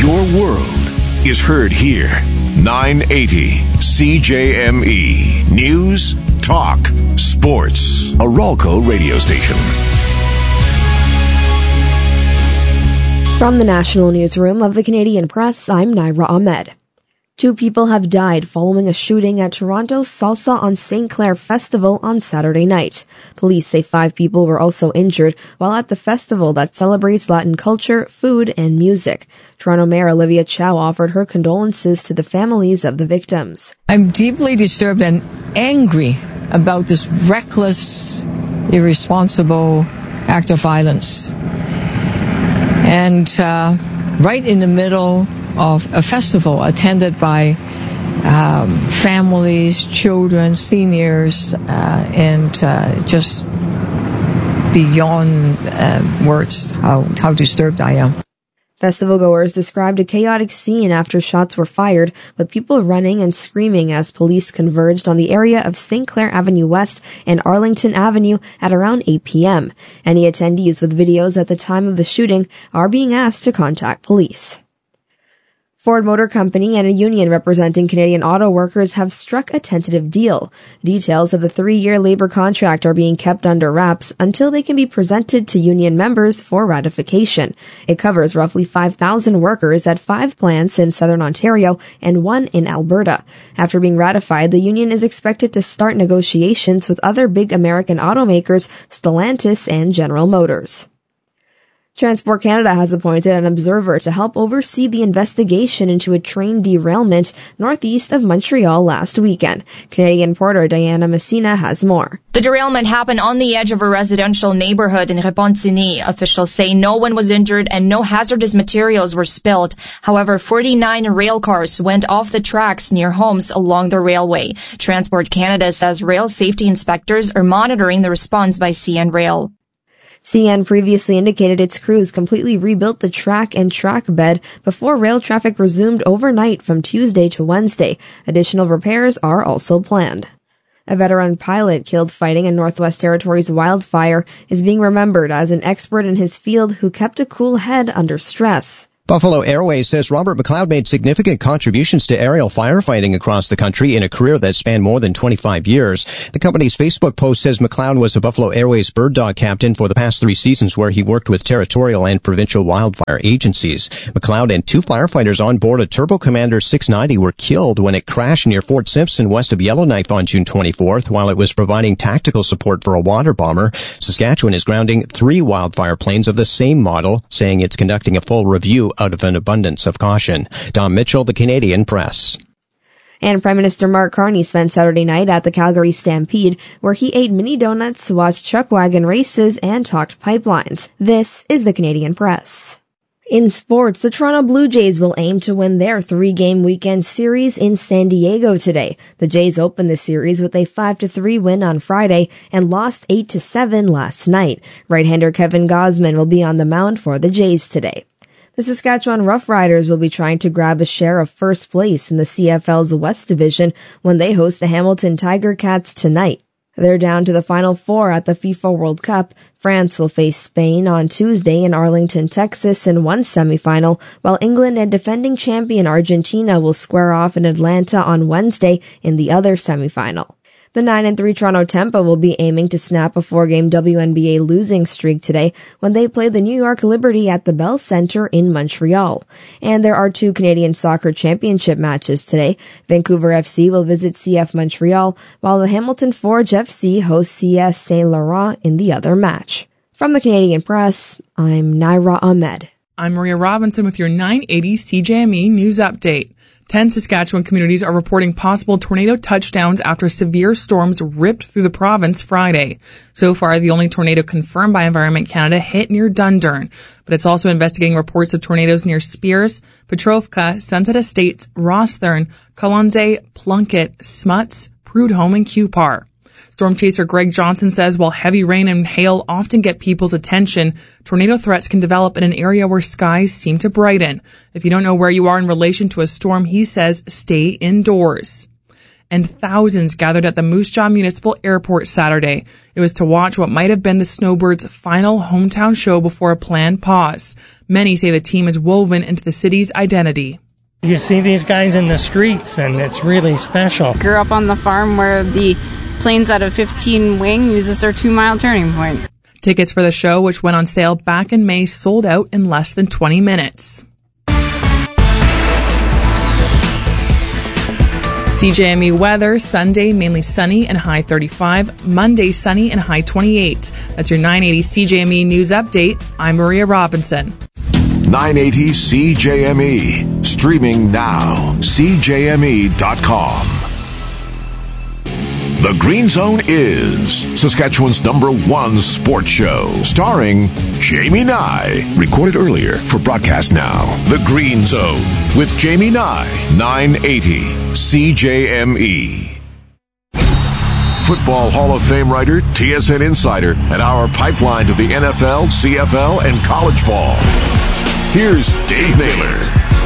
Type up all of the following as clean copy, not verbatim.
Your world is heard here. 980 CJME. News, talk, sports. A Ralco radio station. From the National Newsroom of the Canadian Press, I'm Naira Ahmed. 2 people have died following a shooting at Toronto's Salsa on St. Clair Festival on Saturday night. Police say 5 people were also injured while at the festival that celebrates Latin culture, food, and music. Toronto Mayor Olivia Chow offered her condolences to the families of the victims. I'm deeply disturbed and angry about this reckless, irresponsible act of violence. And right in the middle of a festival attended by families, children, seniors, and just beyond words how disturbed I am. Festival goers described a chaotic scene after shots were fired, with people running and screaming as police converged on the area of St. Clair Avenue West and Arlington Avenue at around 8 p.m. Any attendees with videos at the time of the shooting are being asked to contact police. Ford Motor Company and a union representing Canadian auto workers have struck a tentative deal. Details of the 3-year labor contract are being kept under wraps until they can be presented to union members for ratification. It covers roughly 5,000 workers at 5 plants in southern Ontario and 1 in Alberta. After being ratified, the union is expected to start negotiations with other big American automakers, Stellantis and General Motors. Transport Canada has appointed an observer to help oversee the investigation into a train derailment northeast of Montreal last weekend. Canadian reporter Diana Messina has more. The derailment happened on the edge of a residential neighborhood in Repentigny. Officials say no one was injured and no hazardous materials were spilled. However, 49 rail cars went off the tracks near homes along the railway. Transport Canada says rail safety inspectors are monitoring the response by CN Rail. CN previously indicated its crews completely rebuilt the track and track bed before rail traffic resumed overnight from Tuesday to Wednesday. Additional repairs are also planned. A veteran pilot killed fighting in Northwest Territories wildfire is being remembered as an expert in his field who kept a cool head under stress. Buffalo Airways says Robert McLeod made significant contributions to aerial firefighting across the country in a career that spanned more than 25 years. The company's Facebook post says McLeod was a Buffalo Airways bird dog captain for the past 3 seasons where he worked with territorial and provincial wildfire agencies. McLeod and 2 firefighters on board a Turbo Commander 690 were killed when it crashed near Fort Simpson west of Yellowknife on June 24th while it was providing tactical support for a water bomber. Saskatchewan is grounding 3 wildfire planes of the same model, saying it's conducting a full review out of an abundance of caution. Don Mitchell, the Canadian Press. And Prime Minister Mark Carney spent Saturday night at the Calgary Stampede, where he ate mini donuts, watched chuck wagon races, and talked pipelines. This is the Canadian Press. In sports, the Toronto Blue Jays will aim to win their 3-game weekend series in San Diego today. The Jays opened the series with a 5-3 win on Friday and lost 8-7 last night. Right-hander Kevin Gausman will be on the mound for the Jays today. The Saskatchewan Roughriders will be trying to grab a share of first place in the CFL's West Division when they host the Hamilton Tiger Cats tonight. They're down to the Final 4 at the FIFA World Cup. France will face Spain on Tuesday in Arlington, Texas in one semifinal, while England and defending champion Argentina will square off in Atlanta on Wednesday in the other semifinal. The 9-3 Toronto Tempo will be aiming to snap a 4-game WNBA losing streak today when they play the New York Liberty at the Bell Centre in Montreal. And there are 2 Canadian Soccer Championship matches today. Vancouver FC will visit CF Montreal, while the Hamilton Forge FC hosts CS Saint Laurent in the other match. From the Canadian Press, I'm Naira Ahmed. I'm Maria Robinson with your 980 CJME News Update. 10 Saskatchewan communities are reporting possible tornado touchdowns after severe storms ripped through the province Friday. So far, the only tornado confirmed by Environment Canada hit near Dundurn, but it's also investigating reports of tornadoes near Spears, Petrovka, Sunset Estates, Rosthern, Colonsay, Plunkett, Smuts, Prudhomme, and Cupar. Storm chaser Greg Johnson says while heavy rain and hail often get people's attention, tornado threats can develop in an area where skies seem to brighten. If you don't know where you are in relation to a storm, he says stay indoors. and thousands gathered at the Moose Jaw Municipal Airport Saturday. It was to watch what might have been the Snowbirds' final hometown show before a planned pause. Many say the team is woven into the city's identity. You see these guys in the streets, and it's really special. Grew up on the farm where the Plains out of 15 wing uses their 2-mile turning point. Tickets for the show, which went on sale back in May, sold out in less than 20 minutes. CJME weather, Sunday mainly sunny and high 35, Monday sunny and high 28. That's your 980 CJME news update. I'm Maria Robinson. 980 CJME. Streaming now. CJME.com. The Green Zone is Saskatchewan's #1 sports show, starring Jamie Nye. Recorded earlier for broadcast now. The Green Zone with Jamie Nye, 980 CJME. Football Hall of Fame writer, TSN insider, and our pipeline to the NFL, CFL, and college ball. Here's Dave Naylor.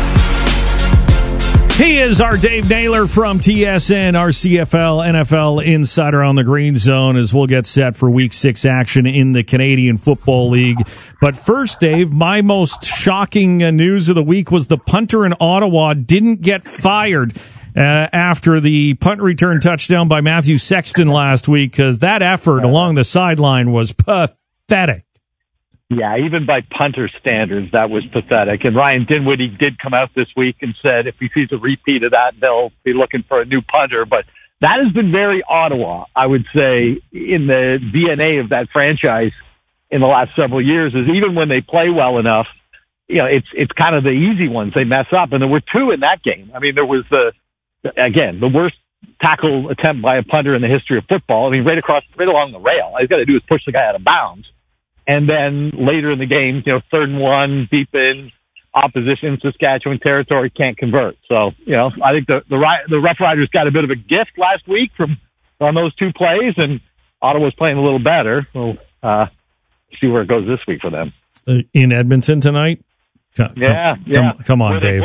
He is our Dave Naylor from TSN, our CFL, NFL insider on the Green Zone, as we'll get set for Week 6 action in the Canadian Football League. But first, Dave, my most shocking news of the week was the punter in Ottawa didn't get fired after the punt return touchdown by Matthew Sexton last week, because that effort along the sideline was pathetic. Yeah, even by punter standards, that was pathetic. And Ryan Dinwiddie did come out this week and said if he sees a repeat of that, they'll be looking for a new punter. But that has been very Ottawa, I would say, in the DNA of that franchise in the last several years, is even when they play well enough, you know, it's kind of the easy ones they mess up. And there were two in that game. I mean, there was the worst tackle attempt by a punter in the history of football. I mean, right along the rail. All he's got to do is push the guy out of bounds. And then later in the game, 3rd and 1, deep in opposition, Saskatchewan territory, can't convert. So, I think the Rough Riders got a bit of a gift last week on those two plays, and Ottawa's playing a little better. We'll see where it goes this week for them. In Edmonton tonight? Come on, Dave.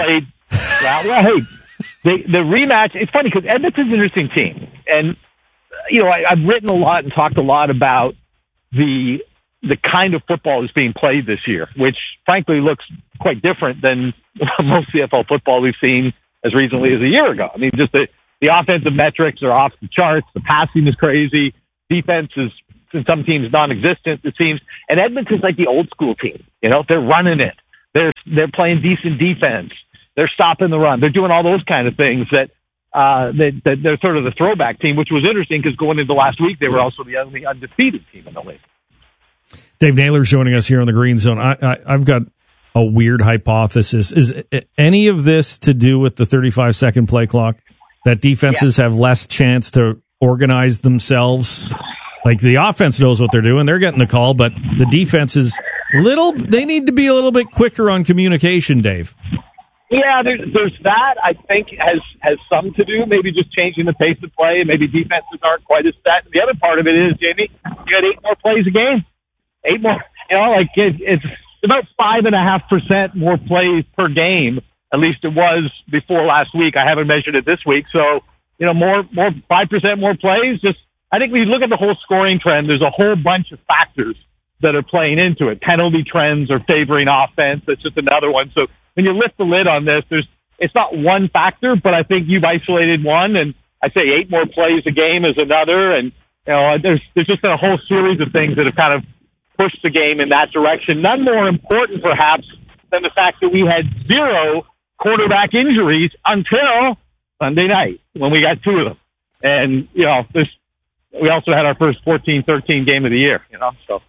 The rematch, it's funny because Edmonton's an interesting team. And, I've written a lot and talked a lot about the kind of football that's being played this year, which frankly looks quite different than most CFL football we've seen as recently as a year ago. I mean, just the offensive metrics are off the charts. The passing is crazy. Defense is, in some teams, non-existent, it seems. And Edmonton's like the old school team. They're running it. They're playing decent defense. They're stopping the run. They're doing all those kind of things that they're sort of the throwback team, which was interesting because going into last week, they were also the only undefeated team in the league. Dave Naylor joining us here on the Green Zone. I've got a weird hypothesis. Is any of this to do with the 35-second play clock? That defenses have less chance to organize themselves? Like, the offense knows what they're doing. They're getting the call, but the defense is they need to be a little bit quicker on communication, Dave. Yeah, there's that, I think, has some to do, maybe just changing the pace of play. Maybe defenses aren't quite as set. And the other part of it is, Jamie, you got 8 more plays a game. 8 more, it's about 5.5% more plays per game. At least it was before last week. I haven't measured it this week. So, more 5% more plays. I think when you look at the whole scoring trend, there's a whole bunch of factors that are playing into it. Penalty trends are favoring offense. That's just another one. So when you lift the lid on this, it's not one factor, but I think you've isolated one. And I say 8 more plays a game is another. And, there's just been a whole series of things that have kind of pushed the game in that direction. None more important, perhaps, than the fact that we had 0 quarterback injuries until Sunday night when we got 2 of them. And, we also had our first 14-13 game of the year, so.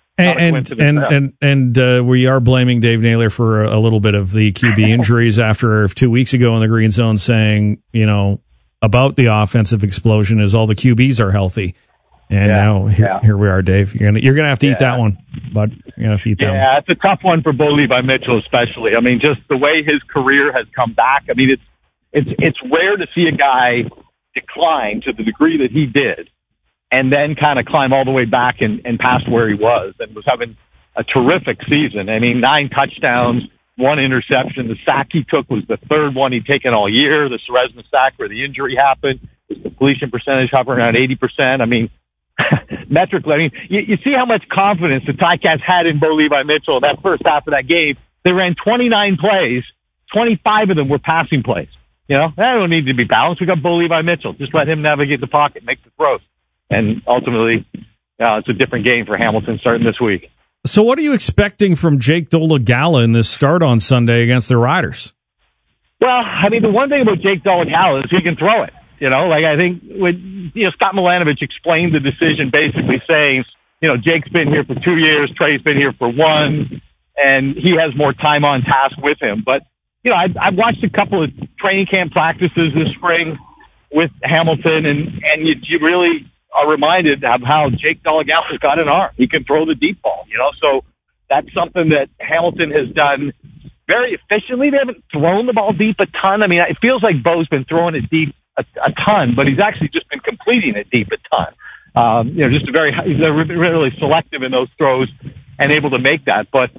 And we are blaming Dave Naylor for a little bit of the QB injuries after 2 weeks ago in the Green Zone saying, about the offensive explosion is all the QBs are healthy. And now here we are, Dave. You're gonna have to eat that one, bud. You're gonna have to eat that one. Yeah, it's a tough one for Bo Levi Mitchell, especially. I mean, just the way his career has come back. I mean, it's rare to see a guy decline to the degree that he did, and then kind of climb all the way back and past where he was, and was having a terrific season. I mean, 9 touchdowns, 1 interception. The sack he took was the 3rd one he'd taken all year. The Ceresna sack where the injury happened. His completion percentage hovering around 80%. I mean, metrically, I mean, you see how much confidence the Ticats had in Bo Levi-Mitchell in that first half of that game. They ran 29 plays. 25 of them were passing plays. You know, that don't need to be balanced. We got Bo Levi-Mitchell. Just let him navigate the pocket, make the throws. And ultimately, it's a different game for Hamilton starting this week. So what are you expecting from Jake Dolegala in this start on Sunday against the Riders? Well, I mean, the one thing about Jake Dolegala is he can throw it. You know, like I think when, Scott Milanovich explained the decision basically saying, Jake's been here for 2 years, Trey's been here for 1, and he has more time on task with him. But, I've watched a couple of training camp practices this spring with Hamilton, and you really are reminded of how Jake Dolegala's got an arm. He can throw the deep ball, so that's something that Hamilton has done very efficiently. They haven't thrown the ball deep a ton. I mean, it feels like Bo's been throwing it deep a ton, but he's actually just been completing it deep a ton. He's really selective in those throws and able to make that. But,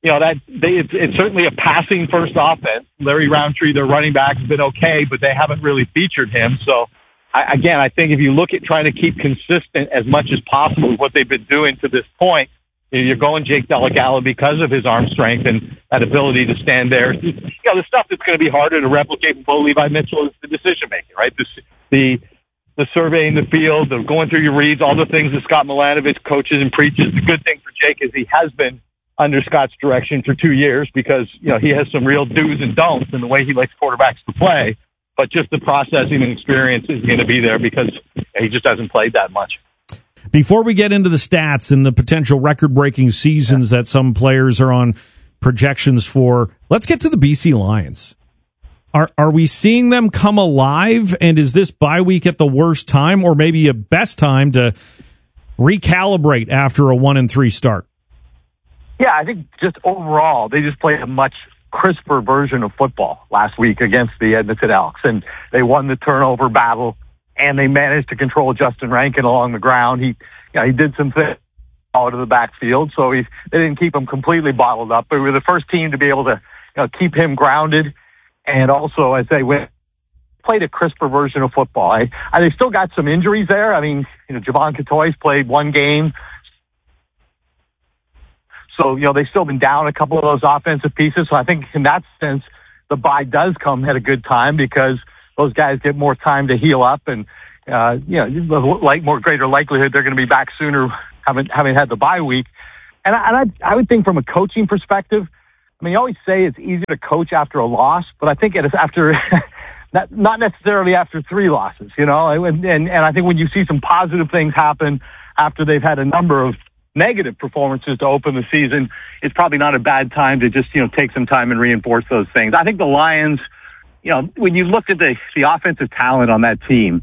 it's certainly a passing first offense. Larry Roundtree, their running back, has been okay, but they haven't really featured him. So, I think if you look at trying to keep consistent as much as possible with what they've been doing to this point, you're going Jake Dolegala because of his arm strength and that ability to stand there. The stuff that's going to be harder to replicate with Bo Levi-Mitchell is the decision making, right? The surveying the field, the going through your reads, all the things that Scott Milanovich coaches and preaches. The good thing for Jake is he has been under Scott's direction for 2 years because, he has some real do's and don'ts in the way he likes quarterbacks to play. But just the processing and experience is going to be there because he just hasn't played that much. Before we get into the stats and the potential record-breaking seasons that some players are on projections for, let's get to the BC Lions. Are we seeing them come alive, and is this bye week at the worst time or maybe a best time to recalibrate after a 1-3 start? Yeah, I think just overall, they just played a much crisper version of football last week against the Edmonton Elks, and they won the turnover battle, and they managed to control Justin Rankin along the ground. He did some things out of the backfield, so they didn't keep him completely bottled up, but we were the first team to be able to keep him grounded, and also, as they played a crisper version of football. They still got some injuries there. I mean, Javon Catoy's played one game, so, they've still been down a couple of those offensive pieces. So I think in that sense, the bye does come at a good time because those guys get more time to heal up and, more greater likelihood they're going to be back sooner having had the bye week. And I would think from a coaching perspective, I mean, you always say it's easier to coach after a loss, but I think it is after, not necessarily after 3 losses, and I think when you see some positive things happen after they've had a number of negative performances to open the season, it's probably not a bad time to just, take some time and reinforce those things. I think the Lions, when you looked at the offensive talent on that team,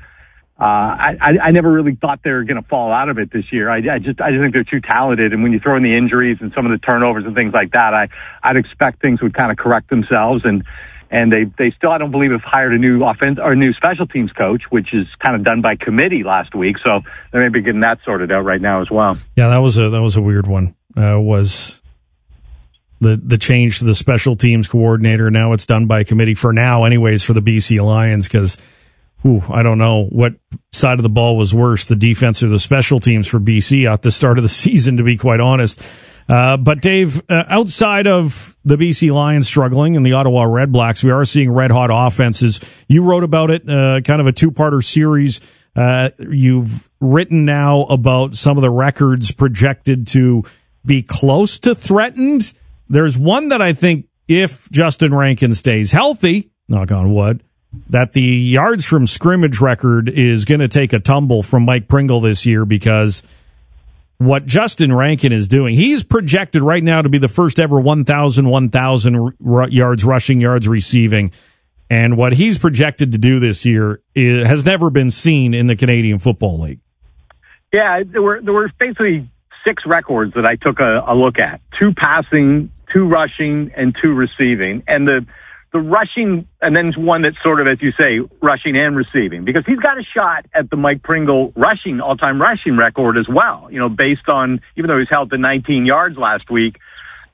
I never really thought they were going to fall out of it this year. I just think they're too talented. And when you throw in the injuries and some of the turnovers and things like that, I'd expect things would kind of correct themselves. And they still, I don't believe, have hired a new new special teams coach, which is kind of done by committee last week. So they may be getting that sorted out right now as well. Yeah, that was a weird one. Was the change to the special teams coordinator? Now it's done by committee for now, anyways, for the BC Lions, because I don't know what side of the ball was worse, the defense or the special teams for BC at the start of the season, to be quite honest. But Dave, outside of the BC Lions struggling and the Ottawa Red Blacks, we are seeing red-hot offenses. You wrote about it, kind of a 2-parter series. You've written now about some of the records projected to be close to threatened. There's one that I think, if Justin Rankin stays healthy, knock on wood, that the yards from scrimmage record is going to take a tumble from Mike Pringle this year, because what Justin Rankin is doing, he's projected right now to be the first ever 1,000 yards rushing, yards receiving. And what he's projected to do this year has never been seen in the Canadian Football League. Yeah, there were basically 6 records that I took a look at. 2 passing, 2 rushing, and 2 receiving. And the rushing, and then one that's sort of, as you say, rushing and receiving, because he's got a shot at the Mike Pringle all-time rushing record as well, based on, even though he's held to 19 yards last week,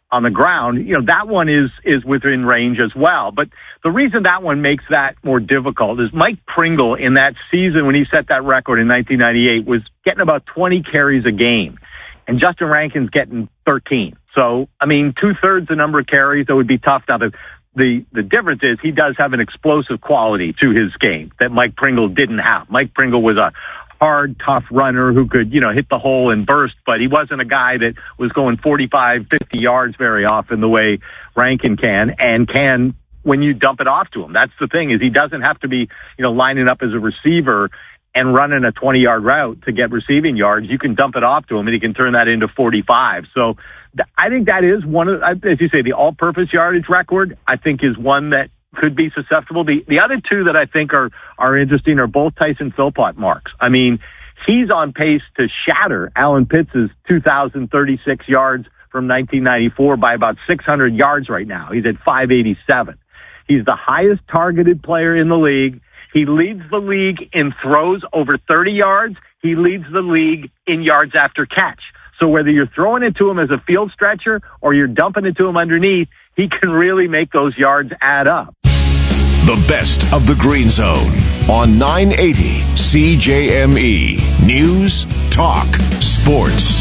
on the ground, that one is within range as well. But the reason that one makes that more difficult is Mike Pringle in that season when he set that record in 1998 was getting about 20 carries a game, and Justin Rankin's getting 13. So, 2/3 the number of carries, that would be tough. Now, the difference is he does have an explosive quality to his game that Mike Pringle didn't have. Mike Pringle was a hard, tough runner who could, hit the hole and burst, but he wasn't a guy that was going 45, 50 yards very often the way Rankin can, and can when you dump it off to him. That's the thing, is he doesn't have to be, lining up as a receiver and running a 20-yard route to get receiving yards. You can dump it off to him, and he can turn that into 45. So I think that is one of, as you say, the all-purpose yardage record, I think, is one that could be susceptible. The other two that I think are interesting are both Tyson Philpott marks. He's on pace to shatter Alan Pitts' 2,036 yards from 1994 by about 600 yards right now. He's at 587. He's the highest targeted player in the league. He leads the league in throws over 30 yards. He leads the league in yards after catch. So whether you're throwing it to him as a field stretcher or you're dumping it to him underneath, he can really make those yards add up. The best of the Green Zone on 980 CJME. News, talk, sports.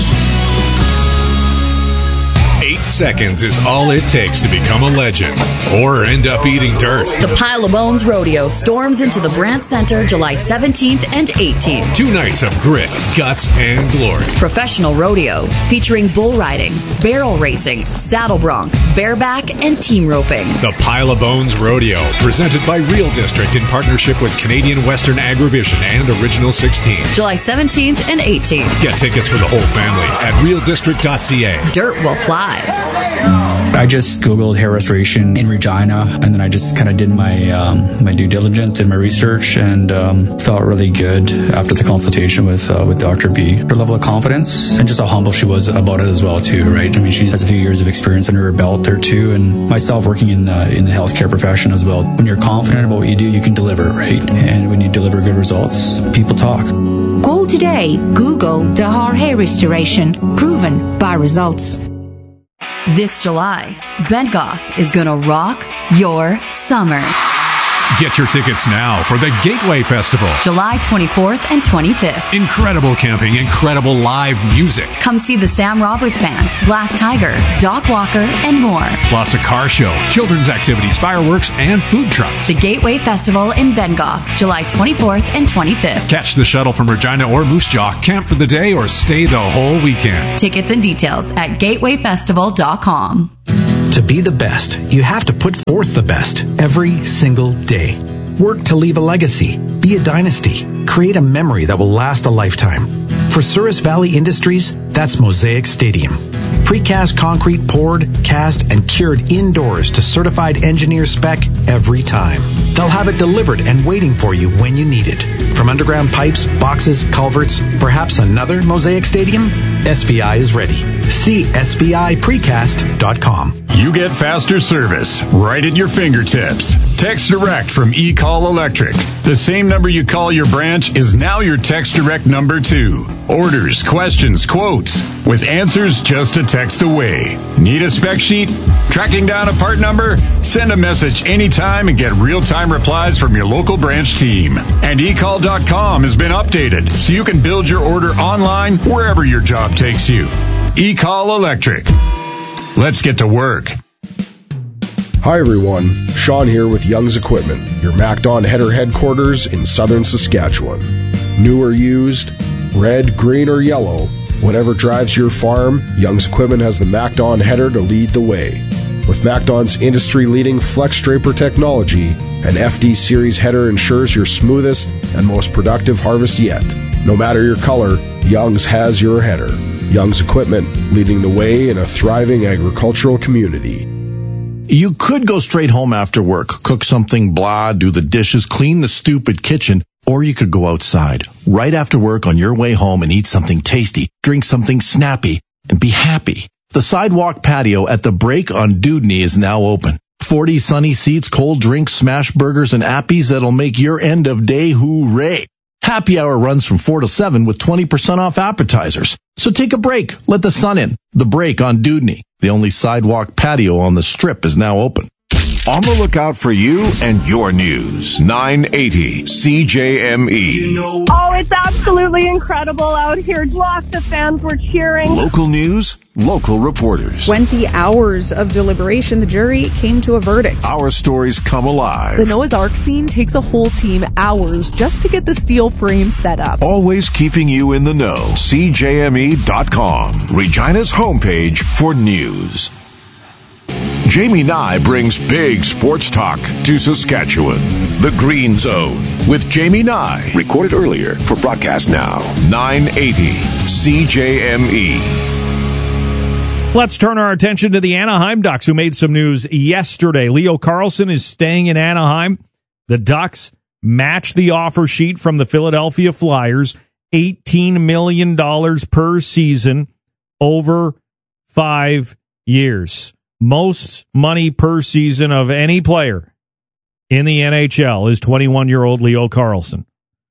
8 seconds is all it takes to become a legend or end up eating dirt. The Pile of Bones Rodeo storms into the Brandt Center July 17th and 18th. 2 nights of grit, guts, and glory. Professional rodeo featuring bull riding, barrel racing, saddle bronc, bareback, and team roping. The Pile of Bones Rodeo, presented by Real District in partnership with Canadian Western Agrivision and Original 16. July 17th and 18th. Get tickets for the whole family at realdistrict.ca. Dirt will fly. I just Googled hair restoration in Regina, and then I just kind of did my due diligence, did my research, and felt really good after the consultation with Dr. B. Her level of confidence and just how humble she was about it as well too, right? She has a few years of experience under her belt there too, and myself working in the healthcare profession as well. When you're confident about what you do, you can deliver, right? And when you deliver good results, people talk. Call today. Google Dahar Hair Restoration, proven by results. This July, Bengoff is gonna rock your summer. Get your tickets now for the Gateway Festival. July 24th and 25th. Incredible camping, incredible live music. Come see the Sam Roberts Band, Glass Tiger, Doc Walker, and more. Plus a car show, children's activities, fireworks, and food trucks. The Gateway Festival in Bengoff, July 24th and 25th. Catch the shuttle from Regina or Moose Jaw, camp for the day, or stay the whole weekend. Tickets and details at gatewayfestival.com. To be the best, you have to put forth the best every single day. Work to leave a legacy, be a dynasty, create a memory that will last a lifetime. For Souris Valley Industries, that's Mosaic Stadium. Precast concrete poured, cast, and cured indoors to certified engineer spec every time. They'll have it delivered and waiting for you when you need it. From underground pipes, boxes, culverts, perhaps another Mosaic Stadium? SVI is ready. See SVIPrecast.com. You get faster service right at your fingertips. Text Direct from eCall Electric. The same number you call your branch is now your Text Direct number too. Orders, questions, quotes, with answers just a text away. Need a spec sheet? Tracking down a part number? Send a message anytime and get real-time replies from your local branch team. And eCall.com has been updated so you can build your order online wherever your job takes you. eCall Electric. Let's get to work. Hi everyone, Sean here with Young's Equipment, your MacDon header headquarters in southern Saskatchewan. New or used, red, green, or yellow, whatever drives your farm, Young's Equipment has the MacDon header to lead the way. With MacDon's industry-leading Flex Draper technology, an FD Series header ensures your smoothest and most productive harvest yet. No matter your color, Young's has your header. Young's Equipment, leading the way in a thriving agricultural community. You could go straight home after work, cook something blah, do the dishes, clean the stupid kitchen, or you could go outside right after work on your way home and eat something tasty, drink something snappy, and be happy. The sidewalk patio at the Break on Dewdney is now open. 40 sunny seats, cold drinks, smash burgers, and appies that'll make your end of day hooray. Happy Hour runs from 4 to 7 with 20% off appetizers. So take a break. Let the sun in. The Break on Dudney. The only sidewalk patio on the Strip is now open. On the lookout for you and your news. 980 CJME. Oh, it's absolutely incredible out here. Lots of fans were cheering. Local news, local reporters. 20 hours of deliberation, the jury came to a verdict. Our stories come alive. The Noah's Ark scene takes a whole team hours just to get the steel frame set up. Always keeping you in the know. CJME.com. Regina's homepage for news. Jamie Nye brings big sports talk to Saskatchewan. The Green Zone with Jamie Nye. Recorded earlier for broadcast now. 980 CJME. Let's turn our attention to the Anaheim Ducks, who made some news yesterday. Leo Carlsson is staying in Anaheim. The Ducks matched the offer sheet from the Philadelphia Flyers, $18 million per season over 5 years. Most money per season of any player in the NHL is 21-year-old Leo Carlsson.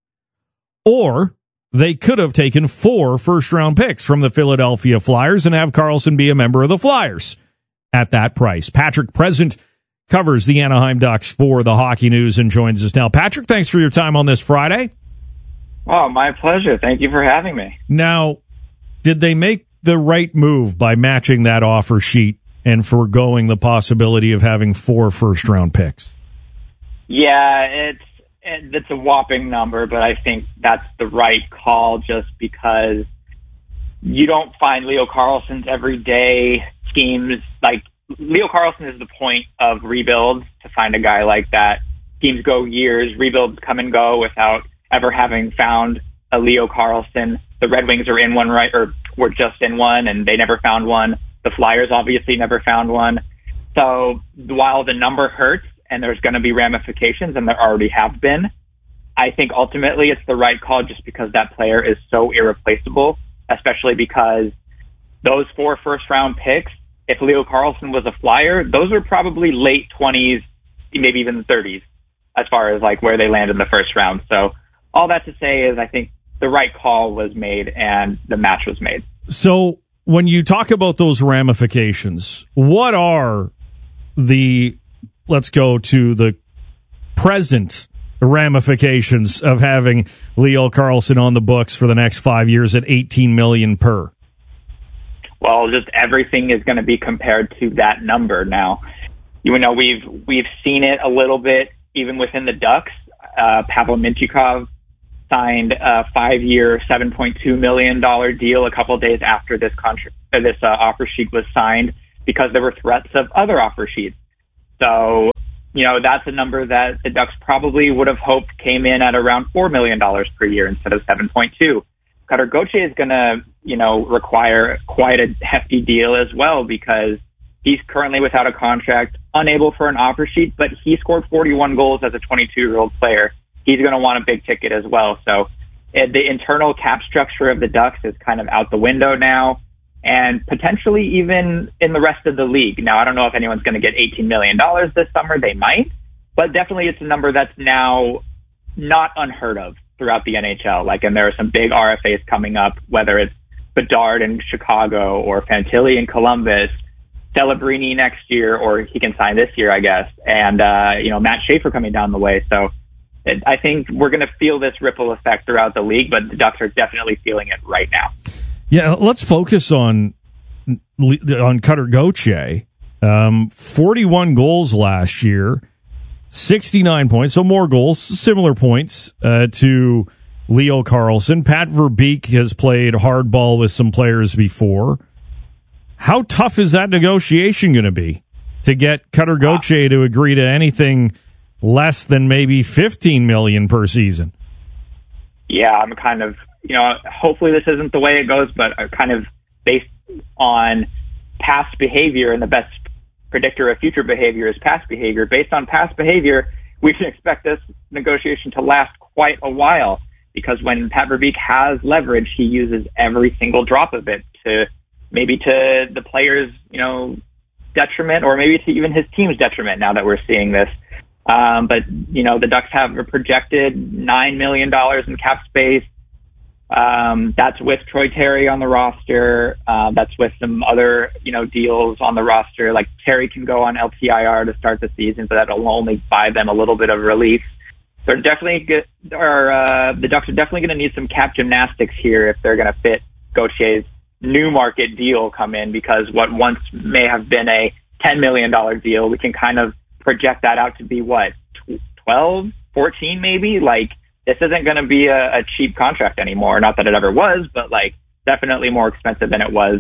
Or they could have taken 4 first-round picks from the Philadelphia Flyers and have Carlsson be a member of the Flyers at that price. Patrick Present covers the Anaheim Ducks for the Hockey News and joins us now. Patrick, thanks for your time on this Friday. Oh, my pleasure. Thank you for having me. Now, did they make the right move by matching that offer sheet and foregoing the possibility of having 4 first-round picks? Yeah, it's a whopping number, but I think that's the right call just because you don't find Leo Carlsson's everyday schemes. Like, Leo Carlsson is the point of rebuilds, to find a guy like that. Teams go years, rebuilds come and go without ever having found a Leo Carlsson. The Red Wings are in one, right, or were just in one, and they never found one. The Flyers obviously never found one. So while the number hurts and there's going to be ramifications, and there already have been, I think ultimately it's the right call just because that player is so irreplaceable, especially because those 4 first-round picks, if Leo Carlsson was a Flyer, those are probably late 20s, maybe even the 30s, as far as like where they land in the first round. So all that to say is I think the right call was made and the match was made. So when you talk about those ramifications, what are let's go to the present ramifications of having Leo Carlsson on the books for the next 5 years at $18 million per? Well, just everything is going to be compared to that number now. You know, we've seen it a little bit even within the Ducks. Pavel Mintyukov signed a 5-year, $7.2 million deal a couple days after this offer sheet was signed because there were threats of other offer sheets. So, you know, that's a number that the Ducks probably would have hoped came in at around $4 million per year instead of 7.2. Cutter Gauthier is going to, you know, require quite a hefty deal as well because he's currently without a contract, unable for an offer sheet, but he scored 41 goals as a 22-year-old player. He's going to want a big ticket as well. So the internal cap structure of the Ducks is kind of out the window now, and potentially even in the rest of the league. Now, I don't know if anyone's going to get $18 million this summer. They might, but definitely it's a number that's now not unheard of throughout the NHL. Like, and there are some big RFAs coming up, whether it's Bedard in Chicago or Fantilli in Columbus, Celebrini next year, or he can sign this year, I guess, and, you know, Matt Schaefer coming down the way. So I think we're going to feel this ripple effect throughout the league, but the Ducks are definitely feeling it right now. Yeah, let's focus on Cutter Gauthier. 41 goals last year, 69 points, so more goals, similar points to Leo Carlsson. Pat Verbeek has played hardball with some players before. How tough is that negotiation going to be to get Cutter Gauthier to agree to anything less than maybe $15 million per season? Yeah, I'm kind of, you know, hopefully this isn't the way it goes, but kind of based on past behavior, and the best predictor of future behavior is past behavior. Based on past behavior, we can expect this negotiation to last quite a while, because when Pat Verbeek has leverage, he uses every single drop of it to maybe to the player's, you know, detriment, or maybe to even his team's detriment now that we're seeing this. But, the Ducks have a projected $9 million in cap space. That's with Troy Terry on the roster. That's with some other, deals on the roster. Like Terry can go on LTIR to start the season, but that'll only buy them a little bit of relief. They're definitely the Ducks are definitely going to need some cap gymnastics here if they're going to fit Gauthier's new market deal come in, because what once may have been a $10 million deal, we can kind of project that out to be 12, 14 maybe. Like, this isn't going to be a cheap contract anymore. Not that it ever was, but definitely more expensive than it was,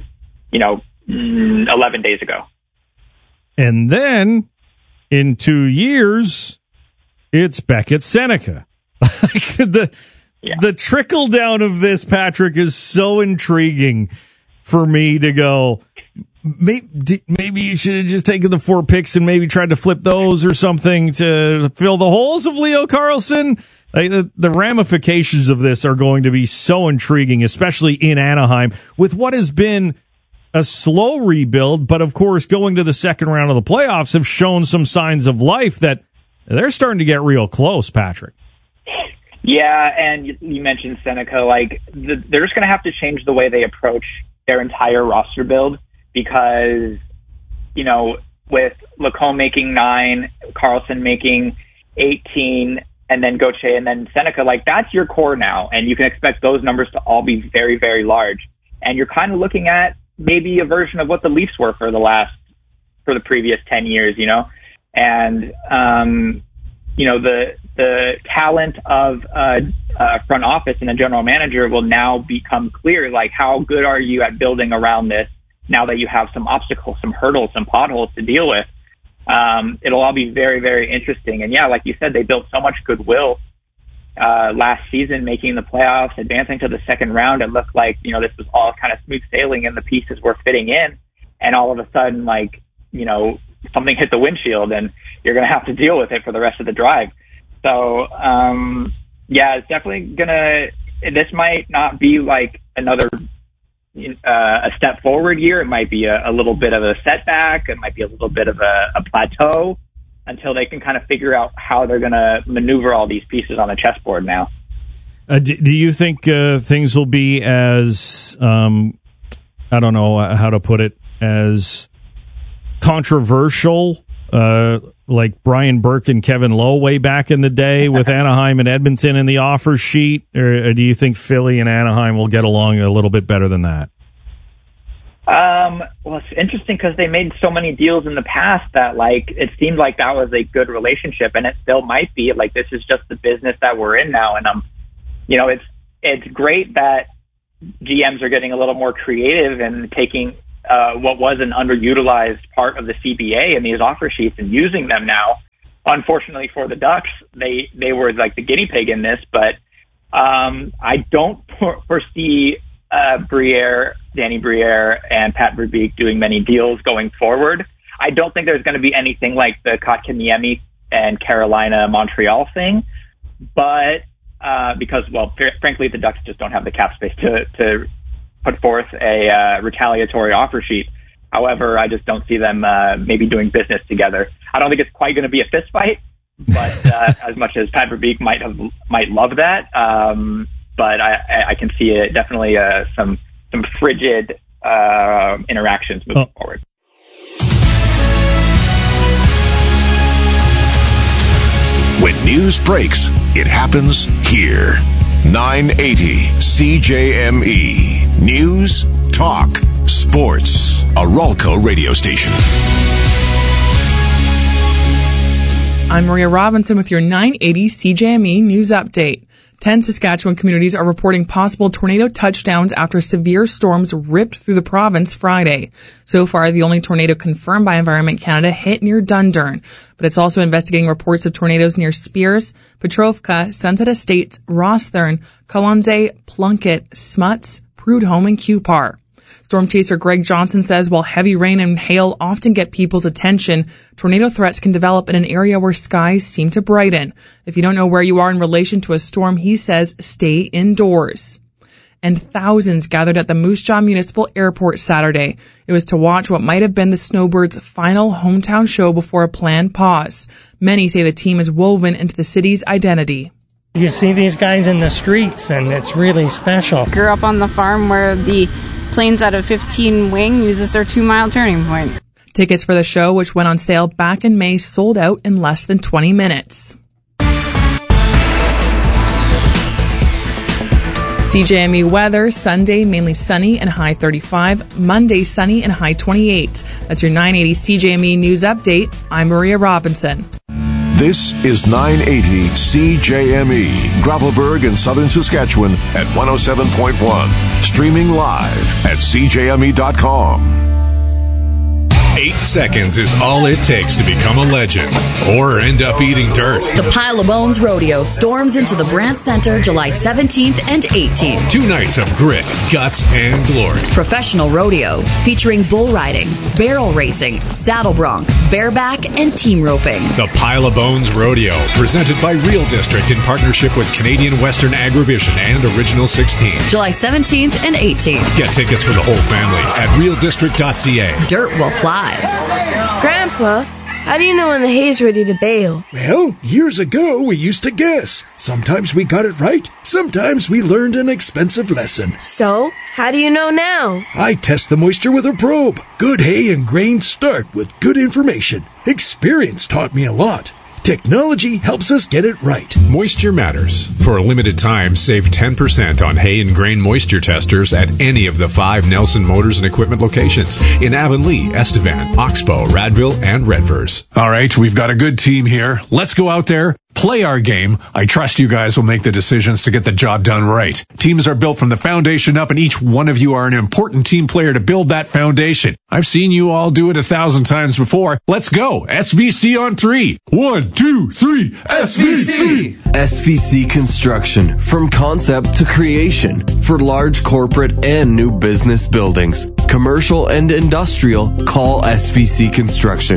11 days ago. And then in 2 years, it's Beckett Seneca. The trickle down of this, Patrick, is so intriguing for me to go, maybe you should have just taken the 4 picks and maybe tried to flip those or something to fill the holes of Leo Carlsson. The ramifications of this are going to be so intriguing, especially in Anaheim, with what has been a slow rebuild, but of course going to the second round of the playoffs have shown some signs of life that they're starting to get real close, Patrick. Yeah, and you mentioned Seneca. They're just going to have to change the way they approach their entire roster build, because, with Lacombe making 9, Carlson making 18, and then Gauthier and then Seneca, that's your core now, and you can expect those numbers to all be very, very large. And you're kind of looking at maybe a version of what the Leafs were for the previous 10 years, and, the talent of front office and a general manager will now become clear. How good are you at building around this now that you have some obstacles, some hurdles, some potholes to deal with? It'll all be very, very interesting. And yeah, like you said, they built so much goodwill last season, making the playoffs, advancing to the second round. It looked like, this was all kind of smooth sailing and the pieces were fitting in. And all of a sudden, something hit the windshield and you're going to have to deal with it for the rest of the drive. So, it's definitely this might not be another a step forward year. It might be a little bit of a setback. It might be a little bit of a plateau until they can kind of figure out how they're going to maneuver all these pieces on the chessboard now. Do you think things will be as, I don't know how to put it, as controversial like Brian Burke and Kevin Lowe way back in the day with Anaheim and Edmonton in the offer sheet? Or do you think Philly and Anaheim will get along a little bit better than that? Well, it's interesting because they made so many deals in the past that it seemed like that was a good relationship, and it still might be. This is just the business that we're in now, and it's great that GMs are getting a little more creative and taking what was an underutilized part of the CBA and these offer sheets and using them now. Unfortunately for the Ducks, they were the guinea pig in this, but I don't foresee Danny Briere and Pat Verbeek doing many deals going forward. I don't think there's going to be anything like the Kotkaniemi and Carolina Montreal thing, but because, frankly, the Ducks just don't have the cap space to put forth a retaliatory offer sheet. However, I just don't see them maybe doing business together. I don't think it's quite going to be a fist fight, but as much as Pat Verbeek might love that, but I can see it definitely some frigid interactions moving forward. When news breaks, it happens here. 980 CJME. News, talk, sports. A Ralco radio station. I'm Maria Robinson with your 980 CJME news update. 10 Saskatchewan communities are reporting possible tornado touchdowns after severe storms ripped through the province Friday. So far, the only tornado confirmed by Environment Canada hit near Dundurn, but it's also investigating reports of tornadoes near Spears, Petrovka, Sunset Estates, Rosthern, Colonsay, Plunkett, Smuts, Prudhomme, and Cupar. Storm chaser Greg Johnson says while heavy rain and hail often get people's attention, tornado threats can develop in an area where skies seem to brighten. If you don't know where you are in relation to a storm, he says stay indoors. and thousands gathered at the Moose Jaw Municipal Airport Saturday. It was to watch what might have been the Snowbirds' final hometown show before a planned pause. Many say the team is woven into the city's identity. You see these guys in the streets, and it's really special. Grew up on the farm where the planes out of 15 Wing uses their 2-mile turning point. Tickets for the show, which went on sale back in May, sold out in less than 20 minutes. CJME weather, Sunday mainly sunny and high 35, Monday sunny and high 28. That's your 980 CJME News Update. I'm Maria Robinson. This is 980 CJME, Gravelburg in southern Saskatchewan at 107.1. Streaming live at CJME.com. 8 seconds is all it takes to become a legend or end up eating dirt. The Pile of Bones Rodeo storms into the Brant Center July 17th and 18th. 2 nights of grit, guts, and glory. Professional rodeo featuring bull riding, barrel racing, saddle bronc, bareback, and team roping. The Pile of Bones Rodeo, presented by Real District in partnership with Canadian Western Agribition and Original 16. July 17th and 18th. Get tickets for the whole family at realdistrict.ca. Dirt will fly. Grandpa, how do you know when the hay's ready to bale? Well, years ago we used to guess. Sometimes we got it right, sometimes we learned an expensive lesson. So, how do you know now? I test the moisture with a probe. Good hay and grain start with good information. Experience taught me a lot. Technology helps us get it right. Moisture matters. For a limited time, save 10% on hay and grain moisture testers at any of the 5 Nelson Motors and Equipment locations in Avonlea, Estevan, Oxbow, Radville, and Redvers. All right, we've got a good team here. Let's go out there, play our game. I trust you guys will make the decisions to get the job done right. Teams are built from the foundation up, and each one of you are an important team player to build that foundation. I've seen you all do it 1,000 times before. Let's go. SVC on 3. 1, 2, 3. SVC. SVC Construction. From concept to creation. For large corporate and new business buildings. Commercial and industrial. Call SVC Construction.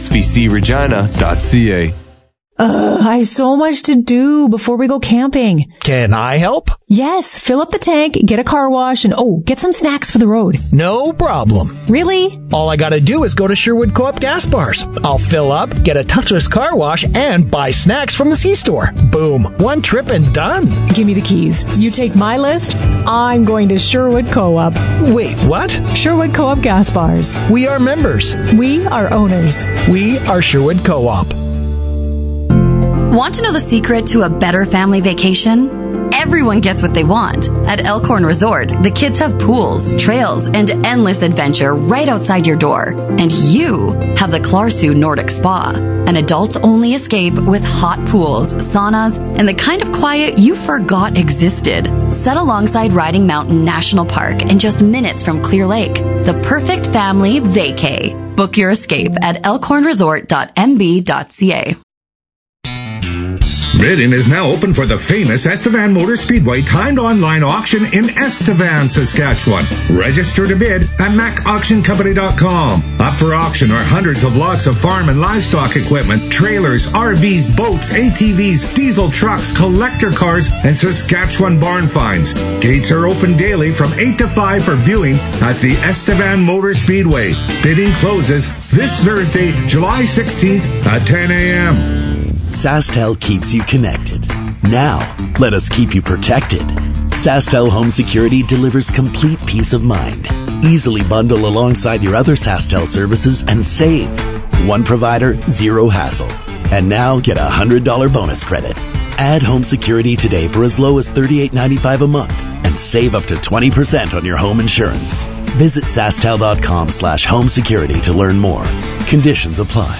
SVCregina.ca. I have so much to do before we go camping. Can I help? Yes, fill up the tank, get a car wash, and get some snacks for the road. No problem. Really? All I gotta do is go to Sherwood Co-op gas bars. I'll fill up, get a touchless car wash, and buy snacks from the C-store. Boom. One trip and done. Give me the keys. You take my list, I'm going to Sherwood Co-op. Wait, what? Sherwood Co-op gas bars. We are members. We are owners. We are Sherwood Co-op. Want to know the secret to a better family vacation? Everyone gets what they want. At Elkhorn Resort, the kids have pools, trails, and endless adventure right outside your door. And you have the Klarsu Nordic Spa, an adults-only escape with hot pools, saunas, and the kind of quiet you forgot existed. Set alongside Riding Mountain National Park and just minutes from Clear Lake. The perfect family vacay. Book your escape at elkhornresort.mb.ca. Bidding is now open for the famous Estevan Motor Speedway timed online auction in Estevan, Saskatchewan. Register to bid at macauctioncompany.com. Up for auction are hundreds of lots of farm and livestock equipment, trailers, RVs, boats, ATVs, diesel trucks, collector cars, and Saskatchewan barn finds. Gates are open daily from 8 to 5 for viewing at the Estevan Motor Speedway. Bidding closes this Thursday, July 16th at 10 a.m. SaskTel keeps you connected. Now, let us keep you protected. SaskTel Home Security delivers complete peace of mind. Easily bundle alongside your other SaskTel services and save. One provider, zero hassle. And now get a $100 bonus credit. Add home security today for as low as $38.95 a month and save up to 20% on your home insurance. Visit SaskTel.com/home security to learn more. Conditions apply.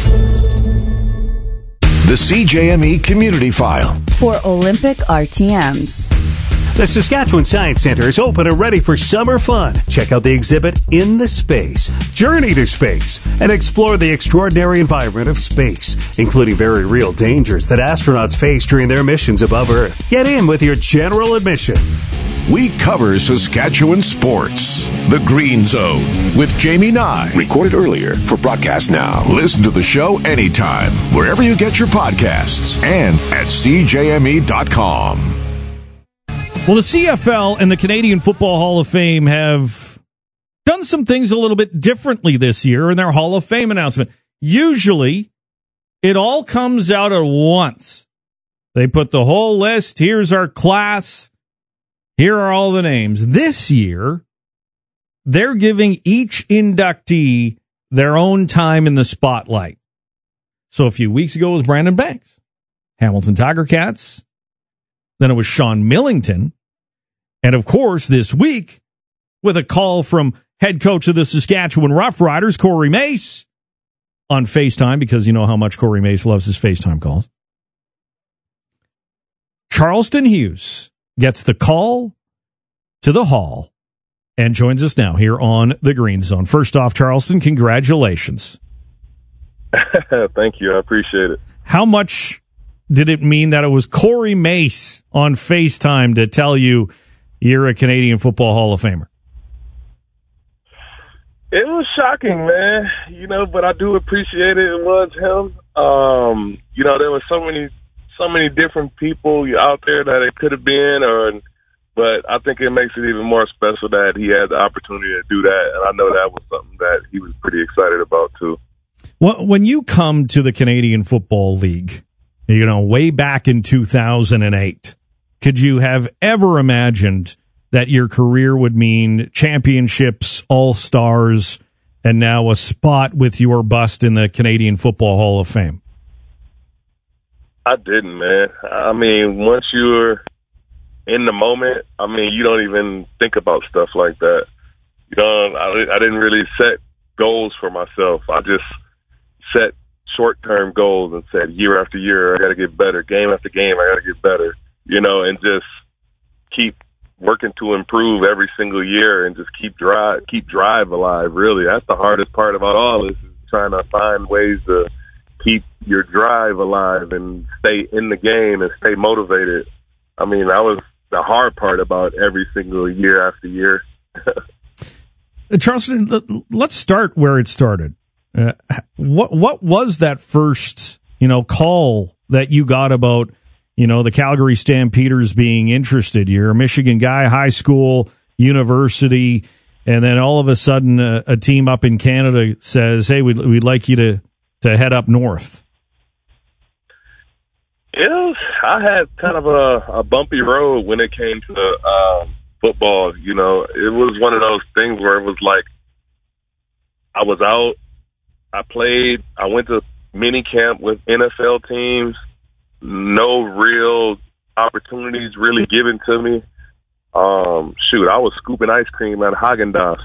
The CJME Community File. For Olympic RTMs. The Saskatchewan Science Centre is open and ready for summer fun. Check out the exhibit In the Space. Journey to space and explore the extraordinary environment of space, including very real dangers that astronauts face during their missions above Earth. Get in with your general admission. We cover Saskatchewan sports. The Green Zone with Jamie Nye. Recorded earlier for broadcast now. Listen to the show anytime, wherever you get your podcasts, and at CJME.com. Well, the CFL and the Canadian Football Hall of Fame have done some things a little bit differently this year in their Hall of Fame announcement. Usually, it all comes out at once. They put the whole list. Here's our class. Here are all the names. This year, they're giving each inductee their own time in the spotlight. So a few weeks ago it was Brandon Banks, Hamilton Tiger Cats. Then it was Sean Millington. And of course, this week, with a call from head coach of the Saskatchewan Roughriders, Corey Mace, on FaceTime, because you know how much Corey Mace loves his FaceTime calls. Charleston Hughes gets the call to the Hall and joins us now here on the Green Zone. First off, Charleston, congratulations. Thank you. I appreciate it. How much did it mean that it was Corey Mace on FaceTime to tell you you're a Canadian Football Hall of Famer? It was shocking, man. But I do appreciate it. It was him. There were so many different people out there that it could have been, but I think it makes it even more special that he had the opportunity to do that, and I know that was something that he was pretty excited about too. Well, when you come to the Canadian Football League, way back in 2008, could you have ever imagined that your career would mean championships, all-stars, and now a spot with your bust in the Canadian Football Hall of Fame? I didn't, man. I mean, once you're in the moment, you don't even think about stuff like that. I didn't really set goals for myself. I just set short-term goals and said year after year, I got to get better. Game after game, I got to get better, and just keep working to improve every single year and just keep drive alive, really. That's the hardest part about all this, is trying to find ways to keep your drive alive and stay in the game and stay motivated. That was the hard part about every single year after year. Charleston, let's start where it started. What was that first, call that you got about, the Calgary Stampeders being interested? You're a Michigan guy, high school, university, and then all of a sudden a team up in Canada says, hey, we'd like you to head up north. I had kind of a bumpy road when it came to football. It was one of those things where it was like I was out, I played, I went to mini camp with NFL teams, no real opportunities really given to me. I was scooping ice cream at Haagen-Dazs.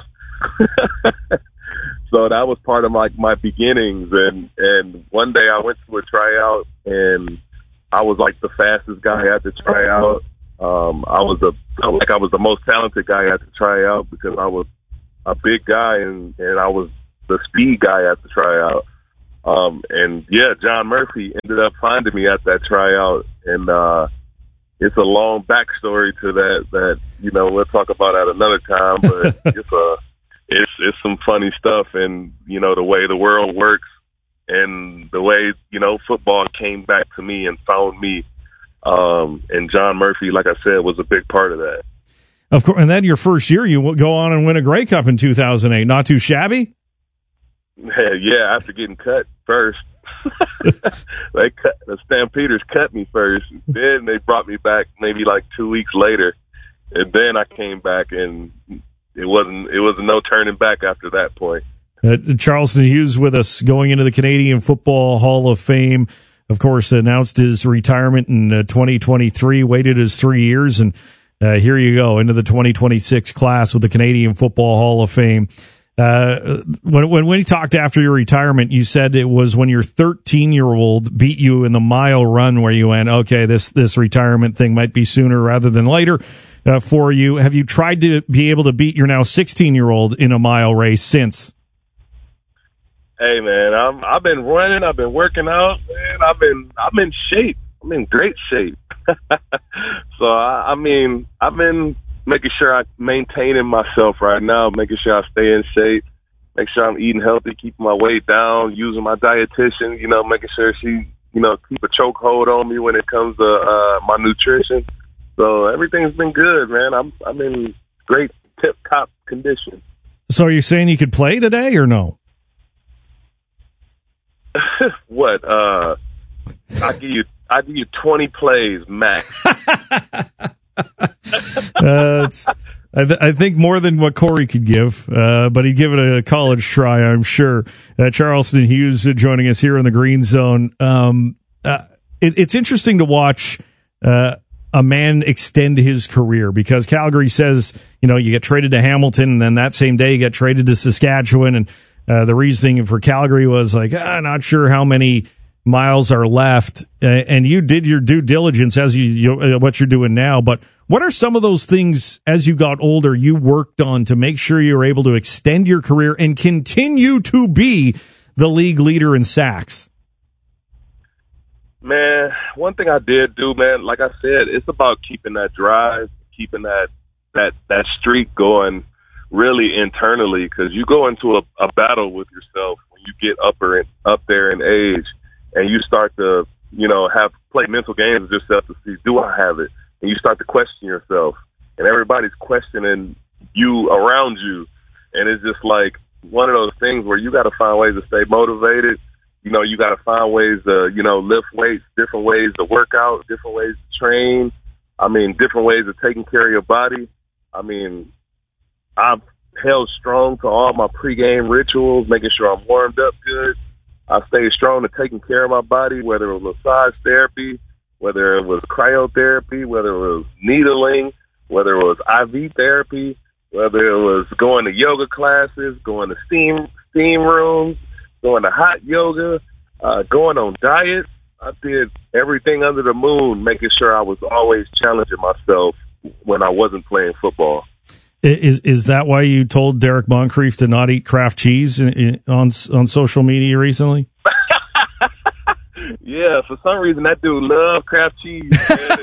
So that was part of my beginnings. And one day I went to a tryout and I was like the fastest guy at the tryout. I was the most talented guy at the tryout because I was a big guy and I was the speed guy at the tryout. John Murphy ended up finding me at that tryout, and it's a long backstory to that we'll talk about at another time. But it's some funny stuff, and the way the world works, and the way football came back to me and found me. And John Murphy, like I said, was a big part of that. Of course, and then your first year, you go on and win a Grey Cup in 2008. Not too shabby. Yeah, after getting cut first. The Stampeders cut me first. Then they brought me back maybe like 2 weeks later. And then I came back, and it was no turning back after that point. Charleston Hughes with us going into the Canadian Football Hall of Fame. Of course, announced his retirement in 2023, waited his 3 years, and here you go, into the 2026 class with the Canadian Football Hall of Fame. When we talked after your retirement, you said it was when your 13-year-old beat you in the mile run where you went, okay, this retirement thing might be sooner rather than later for you. Have you tried to be able to beat your now 16-year-old in a mile race since? Hey, man, I've been running. I've been working out, man. I'm in shape. I'm in great shape. So, I've been making sure I'm maintaining myself right now, making sure I stay in shape, make sure I'm eating healthy, keeping my weight down, using my dietitian, making sure she, keep a chokehold on me when it comes to my nutrition. So everything's been good, man. I'm in great tip-top condition. So are you saying you could play today or no? What? I give you 20 plays max. I think more than what Corey could give, but he'd give it a college try, I'm sure. Charleston Hughes joining us here in the Green Zone. It's interesting to watch a man extend his career, because Calgary says, you get traded to Hamilton, and then that same day you get traded to Saskatchewan, and the reasoning for Calgary was like, not sure how many miles are left, and you did your due diligence as what you're doing now. But what are some of those things as you got older you worked on to make sure you were able to extend your career and continue to be the league leader in sacks? Man, one thing I did do, man, like I said, it's about keeping that drive, keeping that streak going really internally, because you go into a battle with yourself when you get up there in age, and you start to, play mental games with yourself to see, do I have it? And you start to question yourself, and everybody's questioning you around you. And it's just like one of those things where you got to find ways to stay motivated. You got to find ways to, lift weights, different ways to work out, different ways to train. Different ways of taking care of your body. I've held strong to all my pregame rituals, making sure I'm warmed up good. I stayed strong to taking care of my body, whether it was massage therapy, whether it was cryotherapy, whether it was needling, whether it was IV therapy, whether it was going to yoga classes, going to steam rooms, going to hot yoga, going on diets. I did everything under the moon, making sure I was always challenging myself when I wasn't playing football. Is that why you told Derek Moncrief to not eat Kraft cheese on social media recently? Yeah, for some reason that dude loved Kraft cheese.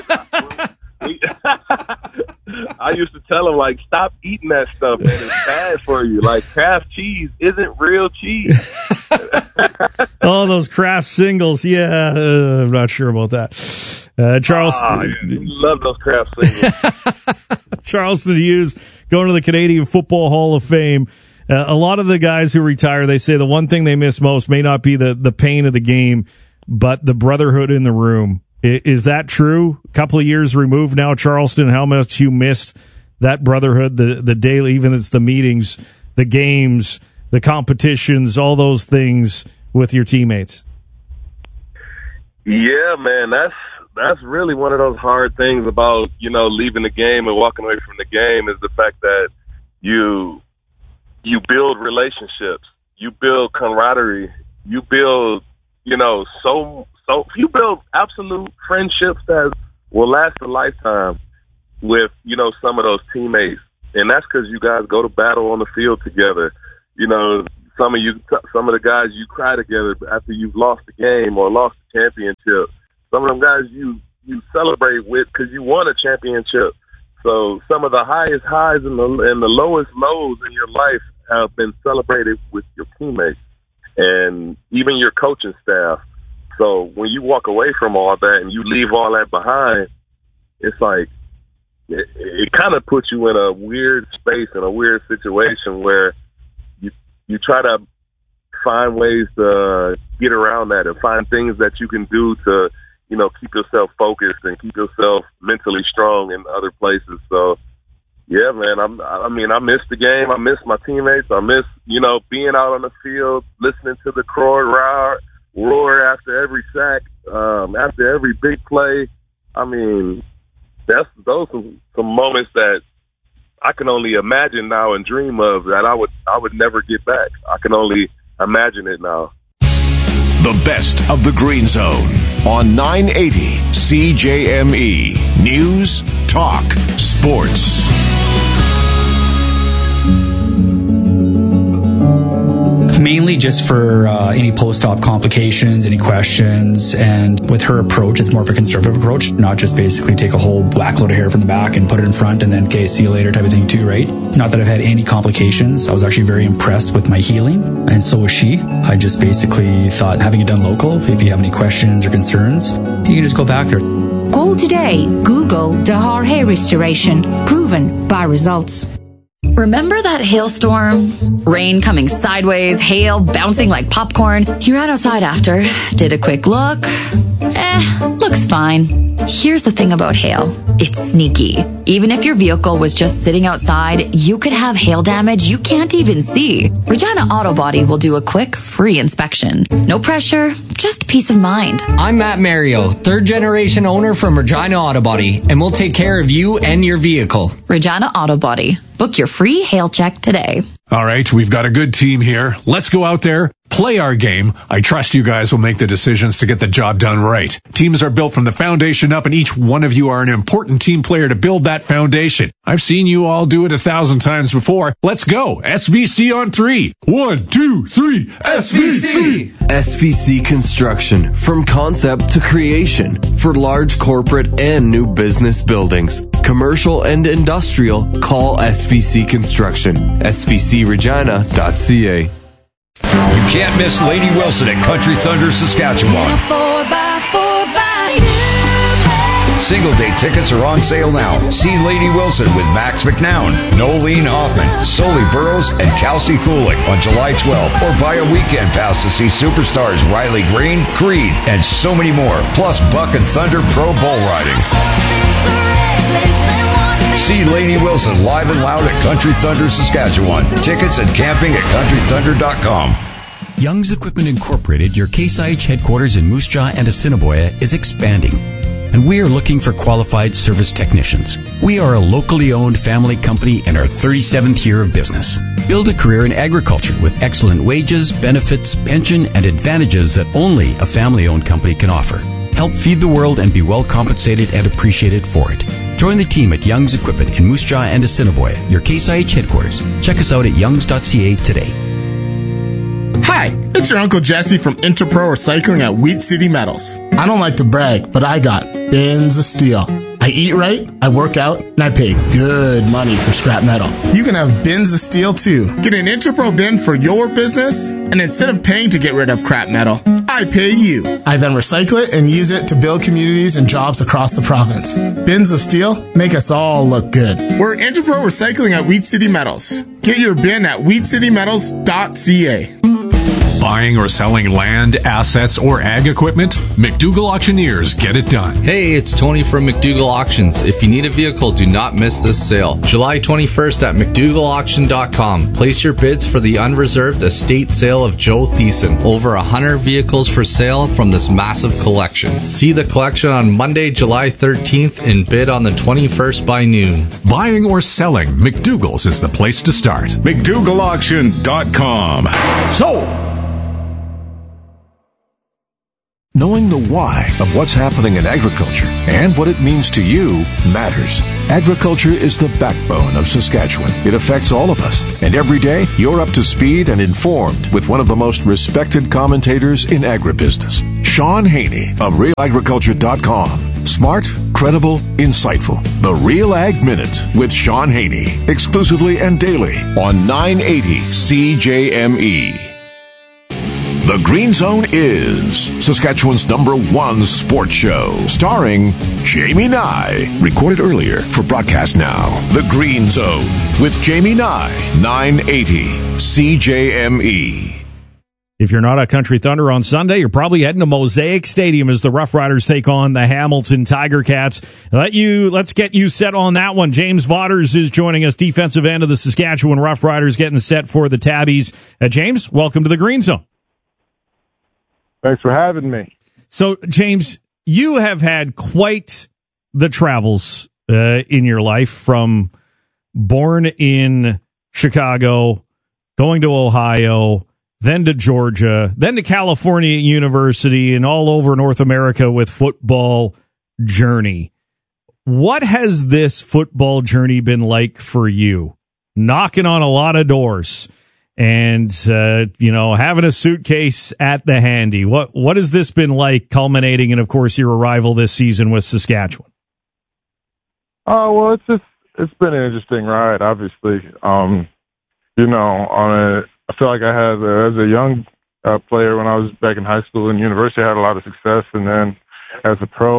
I used to tell him, like, stop eating that stuff, man. It's bad for you. Like, Kraft cheese isn't real cheese. Oh, those Kraft singles. Yeah, I'm not sure about that. Charleston. Love those Kraft singles. Charleston Hughes going to the Canadian Football Hall of Fame. A lot of the guys who retire, they say the one thing they miss most may not be the pain of the game, but the brotherhood in the room. Is that true? A couple of years removed now, Charleston, how much you missed that brotherhood, the daily, even it's the meetings, the games, the competitions, all those things with your teammates? Yeah, man, that's really one of those hard things about, leaving the game and walking away from the game, is the fact that you build relationships, you build camaraderie, you build, so you build absolute friendships that will last a lifetime with, some of those teammates. And that's because you guys go to battle on the field together. Some of the guys you cry together after you've lost the game or lost the championship. Some of them guys you celebrate with because you won a championship. So some of the highest highs and the lowest lows in your life have been celebrated with your teammates and even your coaching staff. So when you walk away from all that and you leave all that behind, it's like it kind of puts you in a weird space, in a weird situation where you try to find ways to get around that and find things that you can do to, keep yourself focused and keep yourself mentally strong in other places. So, yeah, man, I miss the game. I miss my teammates. I miss, being out on the field, listening to the crowd roar after every sack, after every big play. Those are some moments that I can only imagine now and dream of that I would never get back. I can only imagine it now. The best of the Green Zone on 980 CJME. News, talk, sports. Mainly just for any post-op complications, any questions, and with her approach, it's more of a conservative approach, not just basically take a whole whack load of hair from the back and put it in front and then, okay, see you later type of thing too, right? Not that I've had any complications. I was actually very impressed with my healing, and so was she. I just basically thought, having it done local, if you have any questions or concerns, you can just go back there. Call today. Google Dahar Hair Restoration. Proven by results. Remember that hailstorm? Rain coming sideways, hail bouncing like popcorn. You ran outside after, did a quick look. Looks fine. Here's the thing about hail. It's sneaky. Even if your vehicle was just sitting outside, you could have hail damage you can't even see. Regina Auto Body will do a quick, free inspection. No pressure, just peace of mind. I'm Matt Mario, third-generation owner from Regina Auto Body, and we'll take care of you and your vehicle. Regina Auto Body. Book your free hail check today. All right, we've got a good team here. Let's go out there, play our game. I trust you guys will make the decisions to get the job done right. Teams are built from the foundation up, and each one of you are an important team player to build that foundation. I've seen you all do it 1,000 times before. Let's go. SVC on 3. 1, 2, 3. SVC. SVC Construction. From concept to creation. For large corporate and new business buildings. Commercial and industrial. Call SVC Construction. SVCregina.ca. You can't miss Lady Wilson at Country Thunder, Saskatchewan. Single day tickets are on sale now. See Lady Wilson with Max McNown, Nolene Hoffman, Sully Burrows, and Kelsey Kulik on July 12th. Or buy a weekend pass to see superstars Riley Green, Creed, and so many more. Plus Buck and Thunder Pro Bull Riding. See Lady Wilson live and loud at Country Thunder, Saskatchewan. Tickets and camping at countrythunder.com. Young's Equipment Incorporated, your Case IH headquarters in Moose Jaw and Assiniboia, is expanding, and we are looking for qualified service technicians. We are a locally owned family company in our 37th year of business. Build a career in agriculture with excellent wages, benefits, pension, and advantages that only a family-owned company can offer. Help feed the world and be well compensated and appreciated for it. Join the team at Young's Equipment in Moose Jaw and Assiniboia, your Case IH headquarters. Check us out at youngs.ca today. Hi, it's your Uncle Jesse from Interpro Recycling at Wheat City Metals. I don't like to brag, but I got bins of steel. I eat right, I work out, and I pay good money for scrap metal. You can have bins of steel too. Get an Interpro bin for your business, and instead of paying to get rid of crap metal, I pay you. I then recycle it and use it to build communities and jobs across the province. Bins of steel make us all look good. We're Interpro Recycling at Wheat City Metals. Get your bin at wheatcitymetals.ca. Buying or selling land, assets, or ag equipment? McDougall Auctioneers get it done. Hey, it's Tony from McDougall Auctions. If you need a vehicle, do not miss this sale. July 21st at McDougallAuction.com. Place your bids for the unreserved estate sale of Joe Thiessen. Over 100 vehicles for sale from this massive collection. See the collection on Monday, July 13th and bid on the 21st by noon. Buying or selling, McDougall's is the place to start. McDougallAuction.com. Sold! Knowing the why of what's happening in agriculture and what it means to you matters. Agriculture is the backbone of Saskatchewan. It affects all of us. And every day, you're up to speed and informed with one of the most respected commentators in agribusiness, Sean Haney of RealAgriculture.com. Smart, credible, insightful. The Real Ag Minute with Sean Haney. Exclusively and daily on 980 CJME. The Green Zone is Saskatchewan's #1 sports show, starring Jamie Nye. Recorded earlier for broadcast now. The Green Zone with Jamie Nye, 980 CJME. If you're not at Country Thunder on Sunday, you're probably heading to Mosaic Stadium as the Rough Riders take on the Hamilton Tiger Cats. Let's get you set on that one. James Vaughters is joining us, defensive end of the Saskatchewan Rough Riders, getting set for the Tabbies. James, welcome to the Green Zone. Thanks for having me. So, James, you have had quite the travels in your life, from born in Chicago, going to Ohio, then to Georgia, then to California University, and all over North America with football journey. What has this football journey been like for you? Knocking on a lot of doors. And, having a suitcase at the handy. What has this been like, culminating in, of course, your arrival this season with Saskatchewan? Well, it's been an interesting ride, obviously. I feel like I had, as a young player when I was back in high school and university, I had a lot of success. And then as a pro, I'd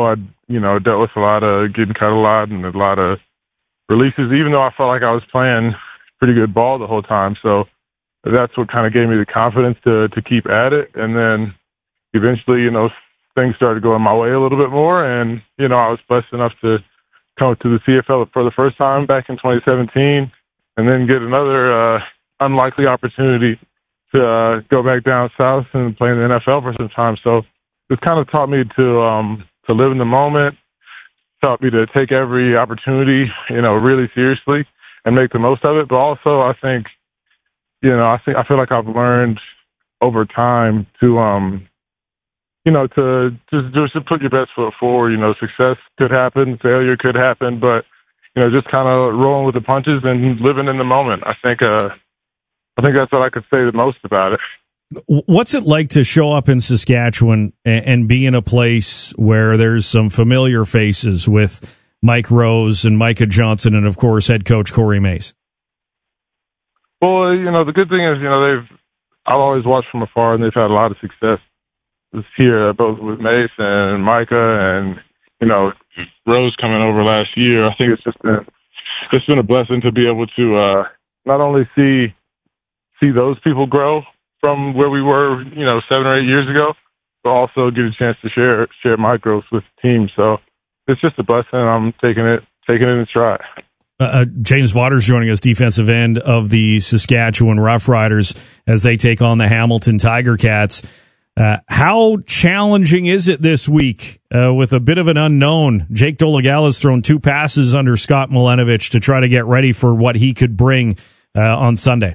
dealt with a lot of getting cut a lot and a lot of releases, even though I felt like I was playing pretty good ball the whole time. So that's what kind of gave me the confidence to keep at it. And then eventually, things started going my way a little bit more. And, I was blessed enough to come to the CFL for the first time back in 2017 and then get another unlikely opportunity to go back down south and play in the NFL for some time. So it's kind of taught me to live in the moment, taught me to take every opportunity, really seriously and make the most of it. But also I think, I feel like I've learned over time to, to just put your best foot forward. Success could happen, failure could happen, but, just kind of rolling with the punches and living in the moment. I think that's what I could say the most about it. What's it like to show up in Saskatchewan and be in a place where there's some familiar faces with Mike Rose and Micah Johnson and, of course, head coach Corey Mays? Well, the good thing is, I've always watched from afar, and they've had a lot of success this year, both with Mace and Micah and, Rose coming over last year. I think it's been a blessing to be able to not only see those people grow from where we were, 7 or 8 years ago, but also get a chance to share my growth with the team. So it's just a blessing. I'm taking it in stride. James Waters joining us, defensive end of the Saskatchewan Roughriders, as they take on the Hamilton Tiger Cats. How challenging is it this week with a bit of an unknown? Jake Dolegala's thrown 2 passes under Scott Milenovich to try to get ready for what he could bring on Sunday.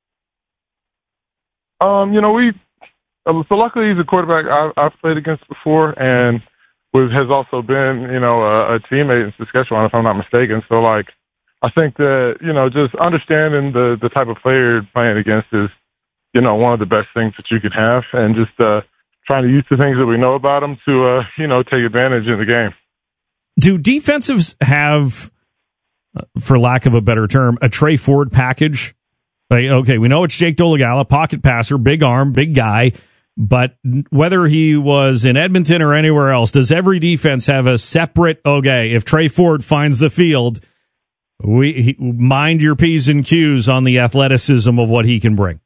So luckily he's a quarterback I've played against before and has also been, a teammate in Saskatchewan, if I'm not mistaken. So, I think that, just understanding the type of player you're playing against is, one of the best things that you can have, and just trying to use the things that we know about them to, take advantage in the game. Do defensives have, for lack of a better term, a Trey Ford package? Okay, we know it's Jake Dolegala, pocket passer, big arm, big guy, but whether he was in Edmonton or anywhere else, does every defense have a separate, if Trey Ford finds the field, mind your P's and Q's on the athleticism of what he can bring?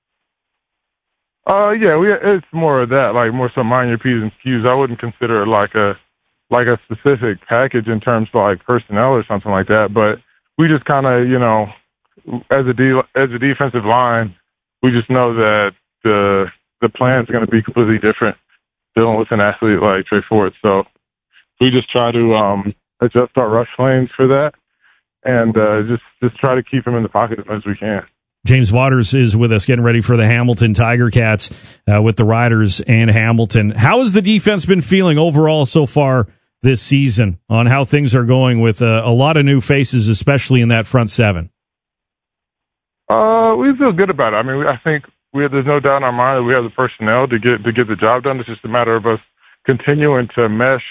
It's more of that, more so mind your P's and Q's. I wouldn't consider it like a specific package in terms of personnel or something like that, but we just kind of, as a defensive line, we just know that the plan is going to be completely different dealing with an athlete like Trey Ford. So we just try to adjust our rush lanes for that and just try to keep him in the pocket as much as we can. James Waters is with us, getting ready for the Hamilton Tiger Cats with the Riders and Hamilton. How has the defense been feeling overall so far this season on how things are going with a lot of new faces, especially in that front seven? We feel good about it. I mean, I think there's no doubt in our mind that we have the personnel to get the job done. It's just a matter of us continuing to mesh